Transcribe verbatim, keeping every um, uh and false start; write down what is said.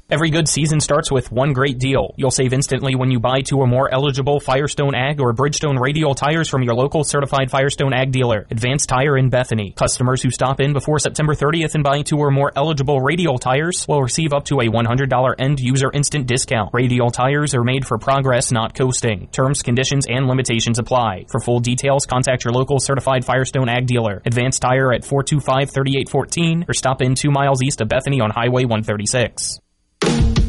Every good season starts with one great deal. You'll save instantly when you buy two or more eligible Firestone Ag or Bridgestone Radial tires from your local certified Firestone Ag dealer, Advanced Tire in Bethany. Customers who stop in before September thirtieth and buy two or more eligible Radial tires will receive up to a one hundred dollars end-user instant discount. Radial tires are made for progress, not coasting. Terms, conditions, and limitations apply. For full details, contact your local certified Firestone Ag dealer, Advanced Tire at four two five, three eight one four, or stop in two miles east of Bethany on Highway one thirty-six.